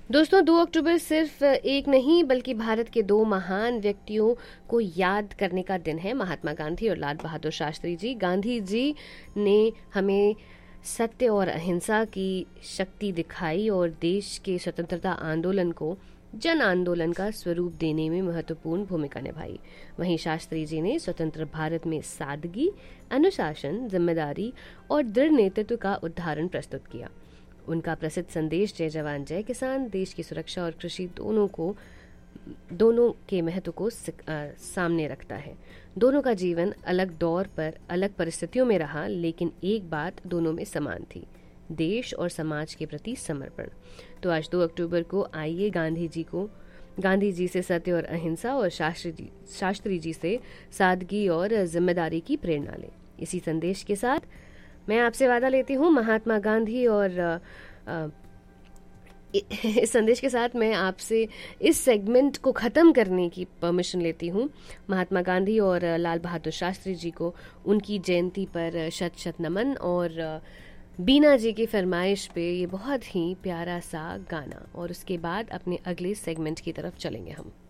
दोस्तों, 2 अक्टूबर सिर्फ एक नहीं बल्कि भारत के दो महान व्यक्तियों को याद करने का दिन है, महात्मा गांधी और लाल बहादुर शास्त्री जी। गांधी जी ने हमें सत्य और अहिंसा की शक्ति दिखाई और देश के स्वतंत्रता आंदोलन को जन आंदोलन का स्वरूप देने में महत्वपूर्ण भूमिका निभाई। वहीं शास्त्री जी ने स्वतंत्र भारत में सादगी, अनुशासन, जिम्मेदारी और दृढ़ नेतृत्व का उदाहरण प्रस्तुत किया। उनका प्रसिद्ध संदेश जय जवान जय किसान देश की सुरक्षा और कृषि दोनों के महत्व को सामने रखता है। दोनों का जीवन अलग दौर पर अलग परिस्थितियों में रहा, लेकिन एक बात दोनों में समान थी, देश और समाज के प्रति समर्पण। तो आज 2 अक्टूबर को आइए गांधी जी से सत्य और अहिंसा और शास्त्री जी से सादगी और जिम्मेदारी की प्रेरणा लें। इसी संदेश के साथ मैं आपसे वादा लेती हूँ महात्मा गांधी और इस संदेश के साथ मैं आपसे इस सेगमेंट को ख़त्म करने की परमिशन लेती हूँ। महात्मा गांधी और लाल बहादुर शास्त्री जी को उनकी जयंती पर शत शत नमन और बीना जी की फरमाइश पे ये बहुत ही प्यारा सा गाना, और उसके बाद अपने अगले सेगमेंट की तरफ चलेंगे हम।